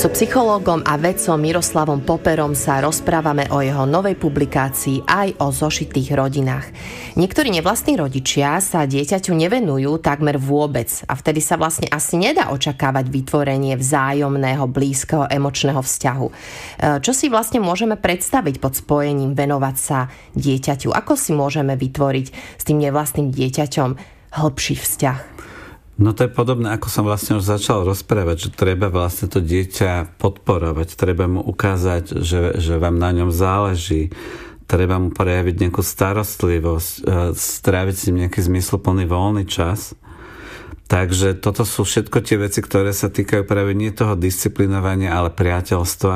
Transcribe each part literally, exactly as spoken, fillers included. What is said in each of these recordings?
So psychológom a vedcom Miroslavom Poperom sa rozprávame o jeho novej publikácii aj o zošitých rodinách. Niektorí nevlastní rodičia sa dieťaťu nevenujú takmer vôbec a vtedy sa vlastne asi nedá očakávať vytvorenie vzájomného, blízkeho, emočného vzťahu. Čo si vlastne môžeme predstaviť pod spojením venovať sa dieťaťu? Ako si môžeme vytvoriť s tým nevlastným dieťaťom hĺbší vzťah? No to je podobné, ako som vlastne už začal rozprávať, že treba vlastne to dieťa podporovať, treba mu ukázať, že, že vám na ňom záleží, treba mu prejaviť nejakú starostlivosť, stráviť si nejaký zmysluplný voľný čas. Takže toto sú všetko tie veci, ktoré sa týkajú práve nie toho disciplinovania, ale priateľstva.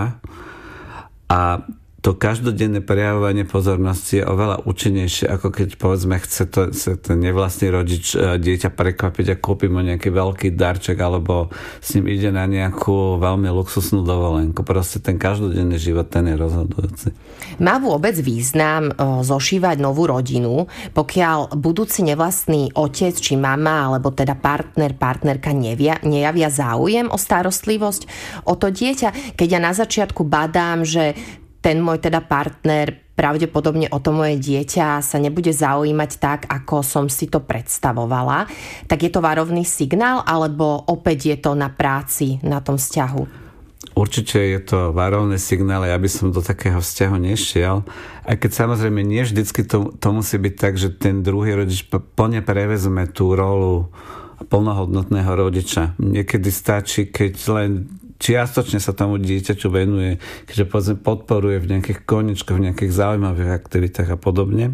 A to každodenné prejavovanie pozornosti je oveľa účinnejšie, ako keď povedzme chce to, chce ten nevlastný rodič dieťa prekvapiť a kúpi mu nejaký veľký darček alebo s ním ide na nejakú veľmi luxusnú dovolenku. Proste ten každodenný život, ten je rozhodujúci. Má vôbec význam zošívať novú rodinu, pokiaľ budúci nevlastný otec či mama alebo teda partner, partnerka nevia, nejavia záujem o starostlivosť o to dieťa? Keď ja na začiatku badám, že ten môj teda partner pravdepodobne o to moje dieťa sa nebude zaujímať tak, ako som si to predstavovala, tak je to varovný signál, alebo opäť je to na práci, na tom vzťahu? Určite je to varovný signál, ja by som do takého vzťahu nešiel. Aj keď samozrejme nie vždycky to, to musí byť tak, že ten druhý rodič plne prevezme tú rolu plnohodnotného rodiča. Niekedy stačí, keď len čiastočne sa tomu dieťaťu venuje, keďže povedzme podporuje v nejakých koničkoch, v nejakých zaujímavých aktivitách a podobne.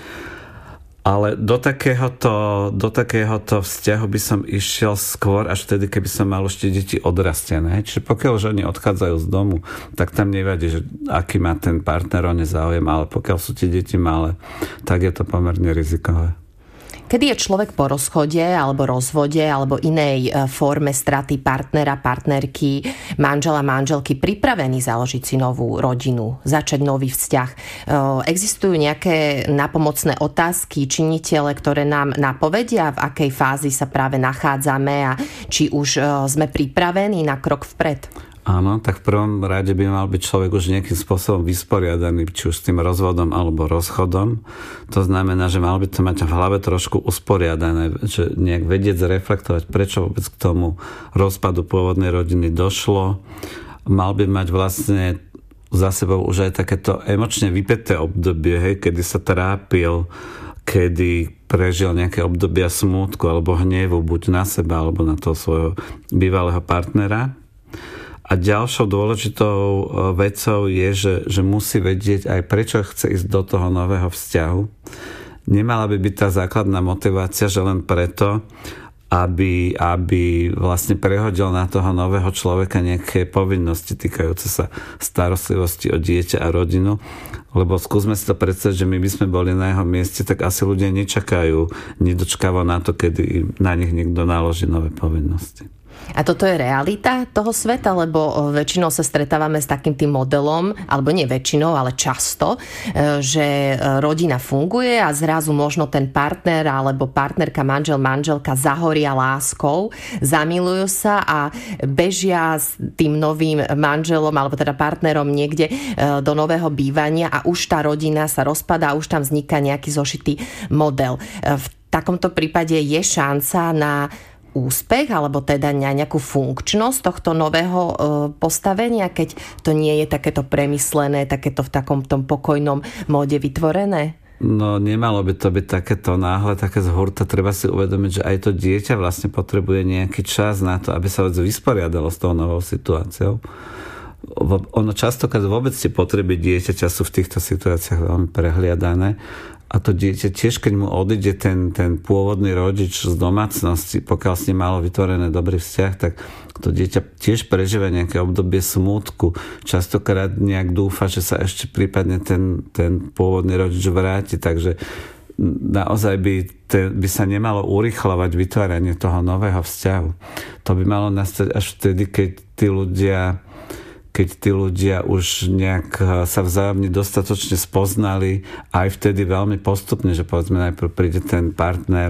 Ale do takéhoto, do takéhoto vzťahu by som išiel skôr až vtedy, keby som mal ešte deti odrastené. Čiže pokiaľ už oni odchádzajú z domu, tak tam nevadí, že aký má ten partner o ne záujem, ale pokiaľ sú tie deti malé, tak je to pomerne rizikové. Kedy je človek po rozchode alebo rozvode alebo inej forme straty partnera, partnerky, manžela, manželky pripravený založiť si novú rodinu, začať nový vzťah? Existujú nejaké napomocné otázky, činitele, ktoré nám napovedia, v akej fázi sa práve nachádzame a či už sme pripravení na krok vpred? Áno, tak v prvom rade by mal byť človek už nejakým spôsobom vysporiadaný, či už s tým rozvodom alebo rozchodom. To znamená, že mal by to mať v hlave trošku usporiadané, že nejak vedieť zreflektovať, prečo vôbec k tomu rozpadu pôvodnej rodiny došlo. Mal by mať vlastne za sebou už aj takéto emočne vypäté obdobie, hej, kedy sa trápil, kedy prežil nejaké obdobia smútku alebo hnevu, buď na seba alebo na toho svojho bývalého partnera. A ďalšou dôležitou vecou je, že, že musí vedieť aj prečo chce ísť do toho nového vzťahu. Nemala by byť tá základná motivácia, že len preto, aby, aby vlastne prehodil na toho nového človeka nejaké povinnosti týkajúce sa starostlivosti o dieťa a rodinu. Lebo skúsme si to predstaviť, že my by sme boli na jeho mieste, tak asi ľudia nečakajú nedočkavo na to, kedy na nich niekto naloží nové povinnosti. A toto je realita toho sveta, lebo väčšinou sa stretávame s takým tým modelom, alebo nie väčšinou, ale často, že rodina funguje a zrazu možno ten partner alebo partnerka, manžel, manželka zahoria láskou, zamilujú sa a bežia s tým novým manželom alebo teda partnerom niekde do nového bývania a už tá rodina sa rozpadá a už tam vzniká nejaký zošitý model. V takomto prípade je šanca na úspech, alebo teda nejakú funkčnosť tohto nového postavenia, keď to nie je takéto premyslené, takéto v takom tom pokojnom móde vytvorené? No nemalo by to byť takéto náhle, také z hurta. Treba si uvedomiť, že aj to dieťa vlastne potrebuje nejaký čas na to, aby sa vysporiadalo s tou novou situáciou. Ono častokrát vôbec tie potreby dieťaťa sú v týchto situáciách veľmi prehliadané. A to dieťa tiež, keď mu odíde ten, ten pôvodný rodič z domácnosti, pokiaľ s ním malo vytvorené dobrý vzťah, tak to dieťa tiež prežíva nejaké obdobie smútku. Častokrát nejak dúfa, že sa ešte prípadne ten, ten pôvodný rodič vráti. Takže naozaj by, te, by sa nemalo urýchľovať vytváranie toho nového vzťahu. To by malo nastať až vtedy, keď tí ľudia keď tí ľudia už nejak sa vzájomne dostatočne spoznali, aj vtedy veľmi postupne, že povedzme najprv príde ten partner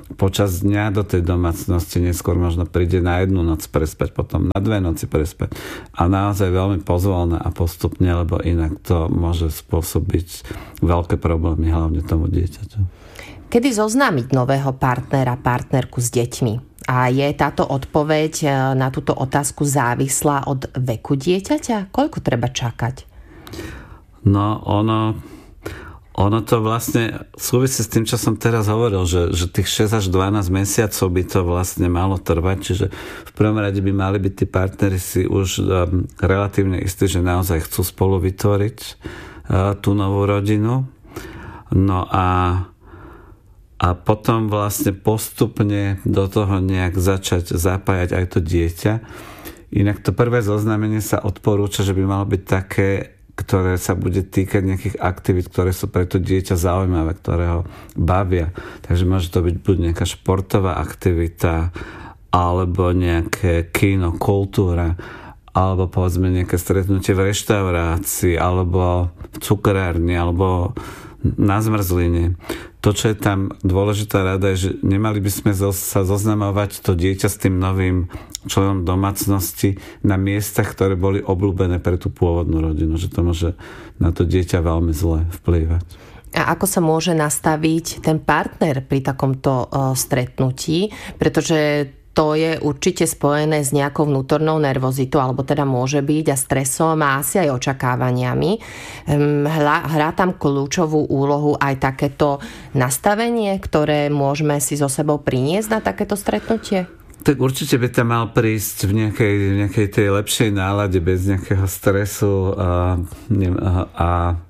počas dňa do tej domácnosti, neskôr možno príde na jednu noc prespať, potom na dve noci prespať. A naozaj veľmi pozvolné a postupne, lebo inak to môže spôsobiť veľké problémy, hlavne tomu dieťaťu. Kedy zoznámiť nového partnera, partnerku s deťmi? A je táto odpoveď na túto otázku závislá od veku dieťaťa? Koľko treba čakať? No, ono... Ono to vlastne súvisí s tým, čo som teraz hovoril, že, že tých šesť až dvanásť mesiacov by to vlastne malo trvať, čiže v prvom rade by mali byť tí partneri si už um, relatívne istí, že naozaj chcú spolu vytvoriť uh, tú novú rodinu. No a, a potom vlastne postupne do toho nejak začať zapájať aj to dieťa. Inak to prvé zoznámenie sa odporúča, že by malo byť také, ktoré sa bude týkať nejakých aktivít, ktoré sú pre to dieťa zaujímavé, ktoré ho bavia. Takže môže to byť buď nejaká športová aktivita, alebo nejaké kino, kultúra, alebo povedzme nejaké stretnutie v reštaurácii, alebo v cukrárni, alebo na zmrzline. To, čo je tam dôležitá rada, je, že nemali by sme sa zoznamovať to dieťa s tým novým členom domácnosti na miestach, ktoré boli obľúbené pre tú pôvodnú rodinu, že to môže na to dieťa veľmi zle vplývať. A ako sa môže nastaviť ten partner pri takomto uh, stretnutí? Pretože to je určite spojené s nejakou vnútornou nervozitou, alebo teda môže byť a stresom a asi aj očakávaniami. Hrá, hrá tam kľúčovú úlohu aj takéto nastavenie, ktoré môžeme si so sebou priniesť na takéto stretnutie? Tak určite by tam mal prísť v nejakej, v nejakej tej lepšej nálade, bez nejakého stresu a, a, a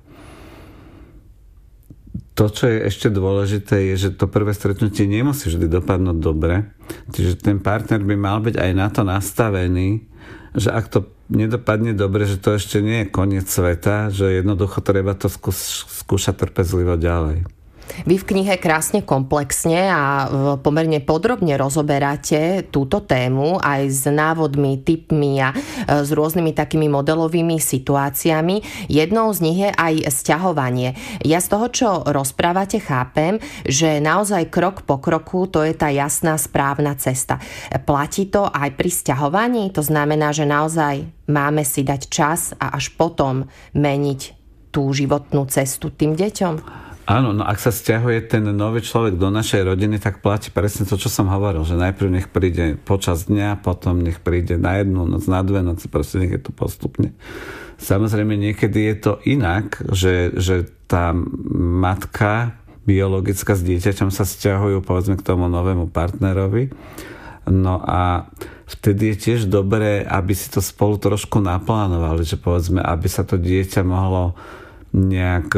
to, čo je ešte dôležité, je, že to prvé stretnutie nemusí vždy dopadnúť dobre. Čiže ten partner by mal byť aj na to nastavený, že ak to nedopadne dobre, že to ešte nie je koniec sveta, že jednoducho treba to skúš, skúšať trpezlivo ďalej. Vy v knihe krásne komplexne a pomerne podrobne rozoberáte túto tému aj s návodmi, tipmi a s rôznymi takými modelovými situáciami. Jednou z nich je aj sťahovanie. Ja z toho, čo rozprávate, chápem, že naozaj krok po kroku to je tá jasná, správna cesta. Platí to aj pri sťahovaní? To znamená, že naozaj máme si dať čas a až potom meniť tú životnú cestu tým deťom? Áno, no ak sa sťahuje ten nový človek do našej rodiny, tak platí presne to, čo som hovoril, že najprv nech príde počas dňa, potom nech príde na jednu noc, na dve noci, proste nech je to postupne. Samozrejme, niekedy je to inak, že, že tá matka biologická s dieťaťom sa sťahujú, povedzme, k tomu novému partnerovi. No a vtedy je tiež dobré, aby si to spolu trošku naplánovali, že povedzme, aby sa to dieťa mohlo nejak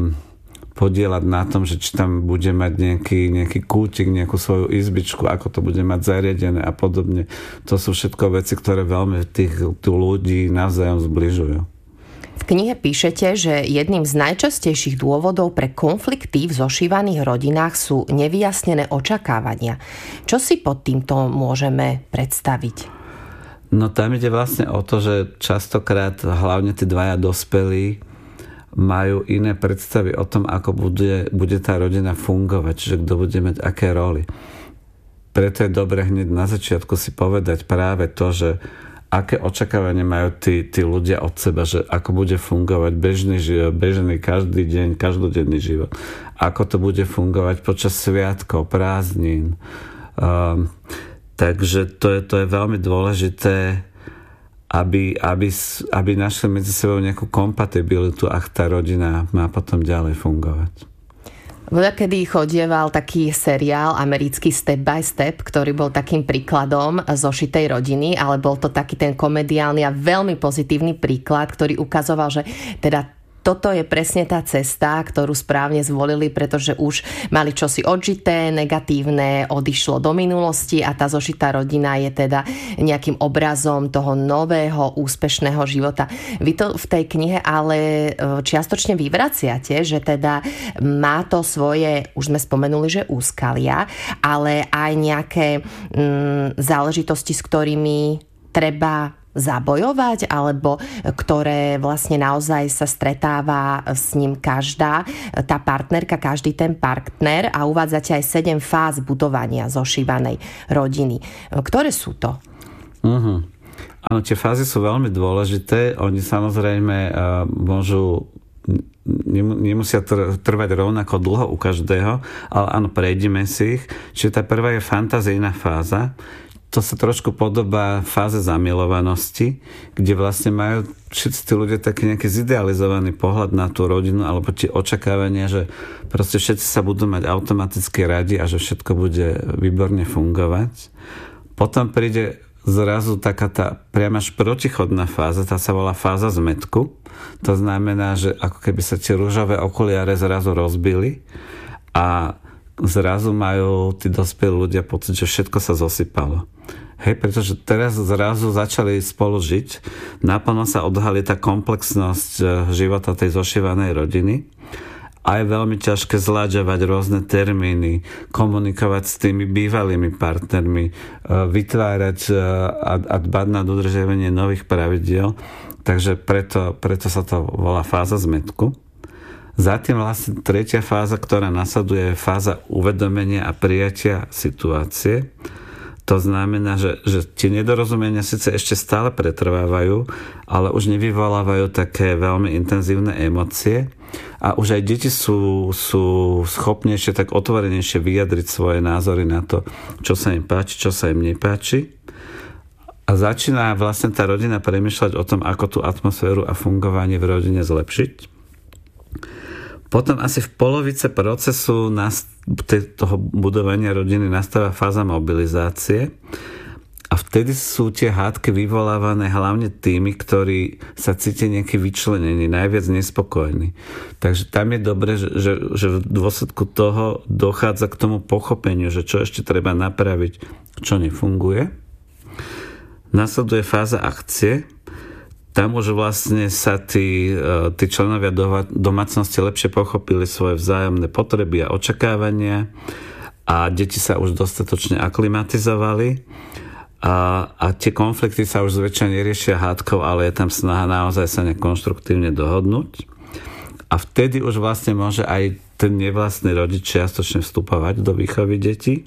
podielať na tom, že či tam bude mať nejaký, nejaký kútik, nejakú svoju izbičku, ako to bude mať zariadené a podobne. To sú všetko veci, ktoré veľmi tých, tých ľudí navzájom zbližujú. V knihe píšete, že jedným z najčastejších dôvodov pre konflikty v zošívaných rodinách sú nevyjasnené očakávania. Čo si pod týmto môžeme predstaviť? No tam ide vlastne o to, že častokrát hlavne tí dvaja dospelí majú iné predstavy o tom, ako bude, bude tá rodina fungovať, čiže kto bude mať aké roly. Preto je dobre hneď na začiatku si povedať práve to, že aké očakávania majú tí, tí ľudia od seba, že ako bude fungovať bežný život, bežný každý deň, každodenný život. Ako to bude fungovať počas sviatkov, prázdnin. Um, takže to je, to je veľmi dôležité, aby, aby, aby našli medzi sebou nejakú kompatibilitu, ak tá rodina má potom ďalej fungovať. Voľa kedy chodieval taký seriál americký Step by Step, ktorý bol takým príkladom zošitej rodiny, ale bol to taký ten komediálny a veľmi pozitívny príklad, ktorý ukazoval, že teda toto je presne tá cesta, ktorú správne zvolili, pretože už mali čosi odžité, negatívne odišlo do minulosti a tá zošitá rodina je teda nejakým obrazom toho nového, úspešného života. Vy to v tej knihe ale čiastočne vyvraciate, že teda má to svoje, už sme spomenuli, že úskalia, ale aj nejaké mm, záležitosti, s ktorými treba zabojovať, alebo ktoré vlastne naozaj sa stretáva s ním každá tá partnerka, každý ten partner a uvádzate aj sedem fáz budovania zošívanej rodiny. Ktoré sú to? Uh-huh. Áno, tie fázy sú veľmi dôležité. Oni samozrejme uh, môžu nemusia trvať rovnako dlho u každého, ale áno, prejdeme si ich. Čiže tá prvá je fantazijná fáza. To sa trošku podobá fáze zamilovanosti, kde vlastne majú všetci tí ľudia taký nejaký zidealizovaný pohľad na tú rodinu alebo tie očakávania, že proste všetci sa budú mať automaticky radi a že všetko bude výborne fungovať. Potom príde zrazu taká tá priam až protichodná fáza, tá sa volá fáza zmätku. To znamená, že ako keby sa tie ružové okuliare zrazu rozbili a zrazu majú tí dospelí ľudia pocit, že všetko sa zosypalo. Hej, pretože teraz zrazu začali spolu žiť, naplno sa odhalí tá komplexnosť života tej zošívanej rodiny a je veľmi ťažké zlaďovať rôzne termíny, komunikovať s tými bývalými partnermi, vytvárať a, a dbať na dodržiavanie nových pravidiel. Takže preto, preto sa to volá fáza zmätku. Zatím vlastne tretia fáza, ktorá nasleduje, je fáza uvedomenia a prijatia situácie. To znamená, že, že tie nedorozumenia síce ešte stále pretrvávajú, ale už nevyvolávajú také veľmi intenzívne emócie a už aj deti sú, sú schopnejšie, tak otvorenejšie vyjadriť svoje názory na to, čo sa im páči, čo sa im nepáči. A začína vlastne tá rodina premýšľať o tom, ako tú atmosféru a fungovanie v rodine zlepšiť. Potom asi v polovice procesu toho budovania rodiny nastáva fáza mobilizácie a vtedy sú tie hádky vyvolávané hlavne tými, ktorí sa cítia nejaký vyčlenení, najviac nespokojní. Takže tam je dobré, že, že, že v dôsledku toho dochádza k tomu pochopeniu, že čo ešte treba napraviť, čo nefunguje. Nasleduje fáza akcie. Tam už vlastne sa tí, tí členovia domácnosti lepšie pochopili svoje vzájomné potreby a očakávania a deti sa už dostatočne aklimatizovali a, a tie konflikty sa už zväčša neriešia hádkou, ale je tam snaha naozaj sa nekonštruktívne dohodnúť. A vtedy už vlastne môže aj ten nevlastný rodič čiastočne vstupovať do výchovy detí.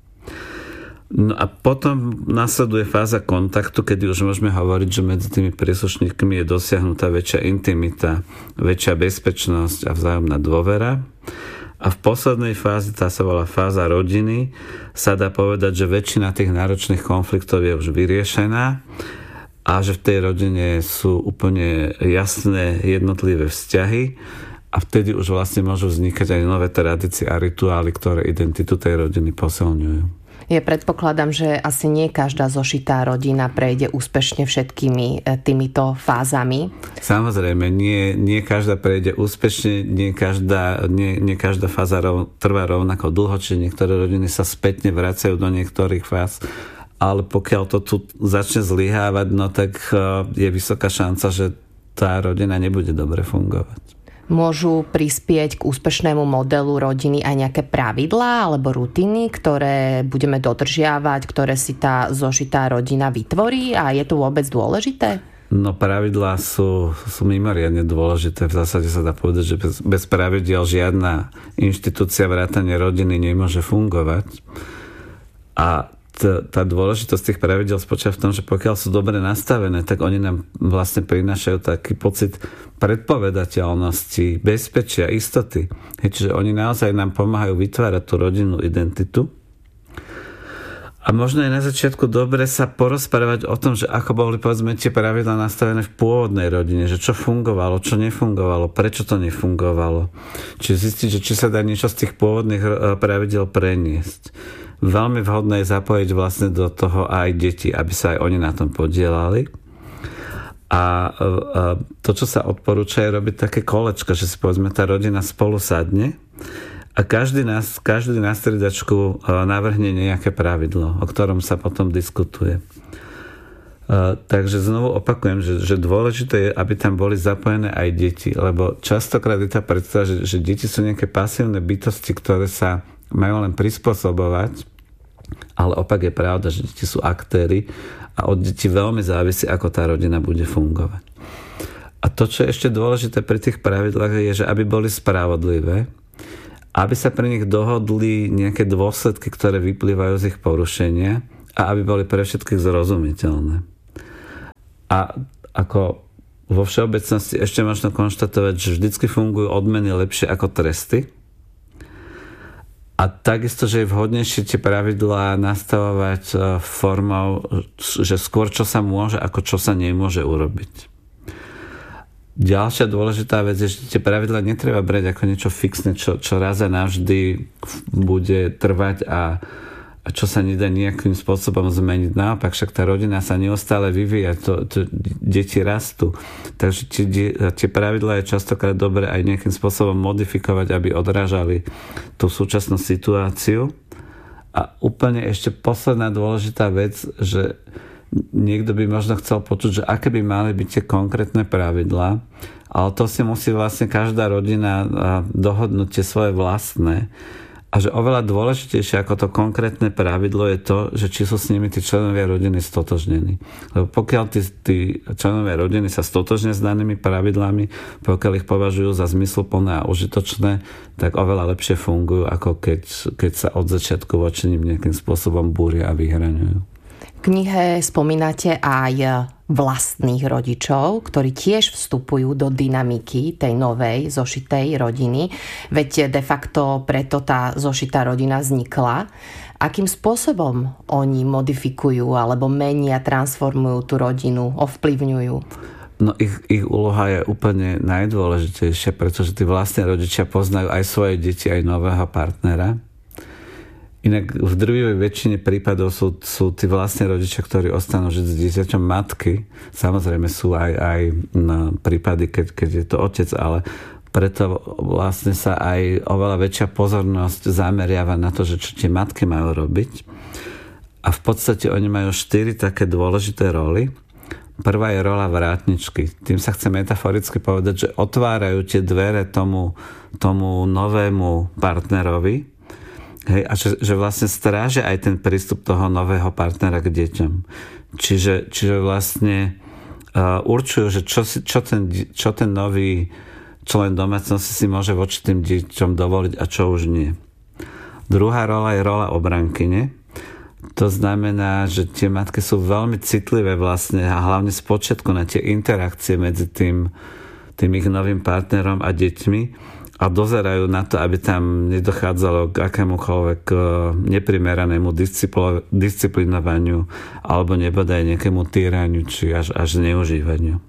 No a potom nasleduje fáza kontaktu, kedy už môžeme hovoriť, že medzi tými príslušníkmi je dosiahnutá väčšia intimita, väčšia bezpečnosť a vzájomná dôvera. A v poslednej fáze, tá sa volá fáza rodiny, sa dá povedať, že väčšina tých náročných konfliktov je už vyriešená a že v tej rodine sú úplne jasné jednotlivé vzťahy a vtedy už vlastne môžu vznikať aj nové tradície a rituály, ktoré identitu tej rodiny posilňujú. Ja predpokladám, že asi nie každá zošitá rodina prejde úspešne všetkými týmito fázami. Samozrejme, nie, nie každá prejde úspešne, nie každá, nie, nie každá fáza rov, trvá rovnako dlho, čiže niektoré rodiny sa spätne vracajú do niektorých fáz, ale pokiaľ to tu začne zlyhávať, no tak je vysoká šanca, že tá rodina nebude dobre fungovať. Môžu prispieť k úspešnému modelu rodiny aj nejaké pravidlá alebo rutiny, ktoré budeme dodržiavať, ktoré si tá zošitá rodina vytvorí a je to vôbec dôležité? No pravidlá sú, sú mimoriadne dôležité. V zásade sa dá povedať, že bez, bez pravidiel žiadna inštitúcia vrátane rodiny nemôže fungovať. A tá dôležitosť tých pravidiel spočíva v tom, že pokiaľ sú dobre nastavené, tak oni nám vlastne prinášajú taký pocit predpovedateľnosti, bezpečia, istoty. Čiže oni naozaj nám pomáhajú vytvárať tú rodinnú identitu. A možno je na začiatku dobre sa porozprávať o tom, že ako boli povedzme tie pravidlá nastavené v pôvodnej rodine, že čo fungovalo, čo nefungovalo, prečo to nefungovalo. Čiže zistiť, že či sa dá niečo z tých pôvodných pravidel preniesť. Veľmi vhodné je zapojiť vlastne do toho aj deti, aby sa aj oni na tom podielali. A to, čo sa odporúča, je robiť také kolečko, že si povedzme tá rodina spolu sadne a každý na, každý na striedačku navrhne nejaké pravidlo, o ktorom sa potom diskutuje. Takže znovu opakujem, že, že dôležité je, aby tam boli zapojené aj deti, lebo častokrát je tá predstava, že, že deti sú nejaké pasívne bytosti, ktoré sa majú len prispôsobovať Ale opak je pravda, že deti sú aktéri a od detí veľmi závisí, ako tá rodina bude fungovať. A to, čo je ešte dôležité pri tých pravidlách, je, že aby boli spravodlivé, aby sa pri nich dohodli nejaké dôsledky, ktoré vyplývajú z ich porušenia a aby boli pre všetkých zrozumiteľné. A ako vo všeobecnosti ešte možno konštatovať, že vždycky fungujú odmeny lepšie ako tresty. A takisto, že je vhodnejšie tie pravidlá nastavovať formou, že skôr čo sa môže, ako čo sa nemôže urobiť. Ďalšia dôležitá vec je, že tie pravidlá netreba brať ako niečo fixné, čo, čo raz a navždy bude trvať a, a čo sa nedá nejakým spôsobom zmeniť. Naopak, však tá rodina sa neustále vyvíja, to, to, deti rastú. Takže tie, tie pravidlá je častokrát dobre aj nejakým spôsobom modifikovať, aby odrážali tú súčasnú situáciu. A úplne ešte posledná dôležitá vec, že niekto by možno chcel počuť, že aké by mali byť tie konkrétne pravidlá, ale to si musí vlastne každá rodina dohodnúť tie svoje vlastné a že oveľa dôležitejšie ako to konkrétne pravidlo je to, že či sú s nimi tí členovia rodiny stotožnení. Lebo pokiaľ tí, tí členovia rodiny sa stotožnia s danými pravidlami, pokiaľ ich považujú za zmysluplné a užitočné, tak oveľa lepšie fungujú, ako keď, keď sa od začiatku voči nim nejakým spôsobom búria a vyhraňujú. V knihe spomínate aj vlastných rodičov, ktorí tiež vstupujú do dynamiky tej novej zošitej rodiny. Veď de facto preto tá zošitá rodina vznikla. Akým spôsobom oni modifikujú alebo menia, transformujú tú rodinu, ovplyvňujú? No ich, ich úloha je úplne najdôležitejšia, pretože tí vlastní rodičia poznajú aj svoje deti, aj nového partnera. Inak v drvivej väčšine prípadov sú, sú tí vlastní rodičia, ktorí ostanú žiť s dieťaťom matky. Samozrejme sú aj, aj na prípady, keď, keď je to otec, ale preto vlastne sa aj oveľa väčšia pozornosť zameriava na to, že čo tie matky majú robiť. A v podstate oni majú štyri také dôležité roly. Prvá je rola vrátničky. Tým sa chce metaforicky povedať, že otvárajú tie dvere tomu, tomu novému partnerovi. Hej, a že, že vlastne strážia aj ten prístup toho nového partnera k deťom. Čiže, čiže vlastne uh, určujú, že čo, si, čo, ten, čo ten nový člen domácnosti si môže voči tým deťom dovoliť a čo už nie. Druhá rola je rola obrankyne. To znamená, že tie matky sú veľmi citlivé vlastne a hlavne z počiatku na tie interakcie medzi tým, tým ich novým partnerom a deťmi a dozerajú na to, aby tam nedochádzalo k akémukoľvek neprimeranému disciplinovaniu alebo nebodaj nejakému týraniu či až, až zneužívaniu.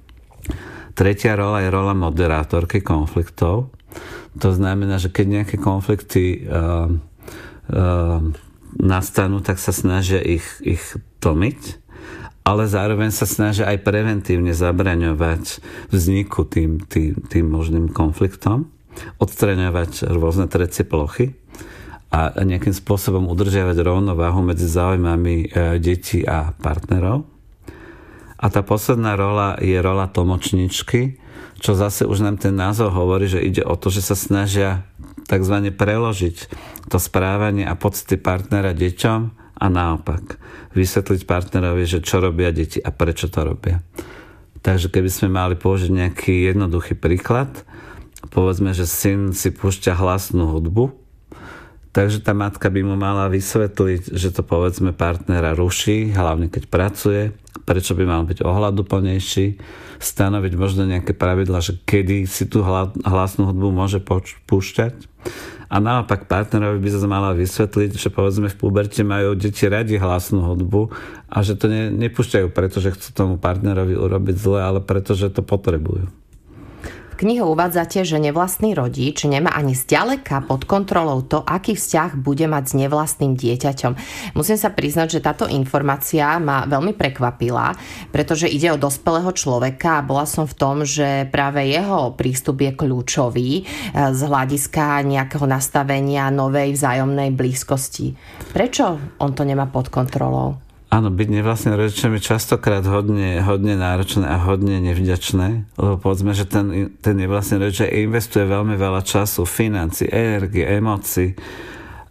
Tretia rola je rola moderátorky konfliktov. To znamená, že keď nejaké konflikty uh, uh, nastanú, tak sa snažia ich, ich tlmiť, ale zároveň sa snažia aj preventívne zabraňovať vzniku tým, tým, tým možným konfliktom, odstraňovať rôzne trecie plochy a nejakým spôsobom udržiavať rovnováhu medzi záujmami detí a partnerov. A tá posledná rola je rola tlmočníčky, čo zase už nám ten názov hovorí, že ide o to, že sa snažia takzvané preložiť to správanie a pocity partnera deťom a naopak. Vysvetliť partnerovi, že čo robia deti a prečo to robia. Takže keby sme mali použiť nejaký jednoduchý príklad, povedzme, že syn si púšťa hlasnú hudbu, takže tá matka by mu mala vysvetliť, že to povedzme partnera ruší, hlavne keď pracuje, prečo by mal byť ohľaduplnejší, stanoviť možno nejaké pravidlá, že kedy si tú hlasnú hudbu môže púšťať. A naopak partnerovi by sa mala vysvetliť, že povedzme v puberte majú deti radi hlasnú hudbu a že to ne, nepúšťajú, pretože chcú tomu partnerovi urobiť zle, ale pretože to potrebujú. V knihe uvádzate, že nevlastný rodič nemá ani zďaleka pod kontrolou to, aký vzťah bude mať s nevlastným dieťaťom. Musím sa priznať, že táto informácia ma veľmi prekvapila, pretože ide o dospelého človeka a bola som v tom, že práve jeho prístup je kľúčový z hľadiska nejakého nastavenia novej vzájomnej blízkosti. Prečo on to nemá pod kontrolou? Áno, byť nevlastným rodičom je častokrát hodne, hodne náročné a hodne nevďačné, lebo povedzme, že ten, ten nevlastný rodič investuje veľmi veľa času, financií, energie, emócií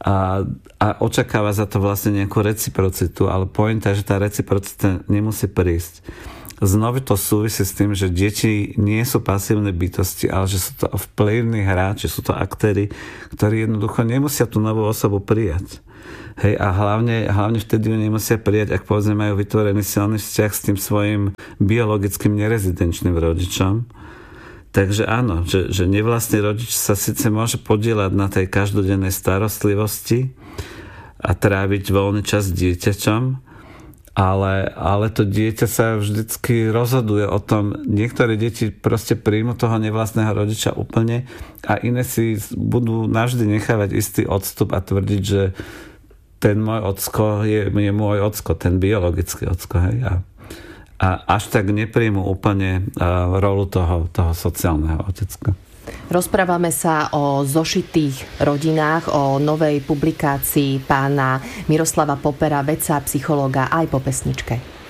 a, a očakáva za to vlastne nejakú reciprocitu, ale pointa je, že tá reciprocita nemusí prísť. Znovu to súvisí s tým, že deti nie sú pasívne bytosti, ale že sú to vplyvní hráči, sú to aktéri, ktorí jednoducho nemusia tú novú osobu prijať. Hej, a hlavne, hlavne vtedy ju nemusia prijať, ak povedzme majú vytvorený silný vzťah s tým svojim biologickým nerezidenčným rodičom. Takže áno, že, že nevlastný rodič sa síce môže podieľať na tej každodennej starostlivosti a tráviť voľný čas s dieťaťom, Ale, ale to dieťa sa vždycky rozhoduje o tom. Niektoré deti proste príjmu toho nevlastného rodiča úplne a iné si budú navždy nechávať istý odstup a tvrdiť, že ten môj ocko je, je môj ocko, ten biologický ocko. Hej? A, a až tak nepríjmu úplne uh, rolu toho, toho sociálneho otecka. Rozprávame sa o zošitých rodinách, o novej publikácii pána Miroslava Popera, vedca a psychológa, aj po pesničke.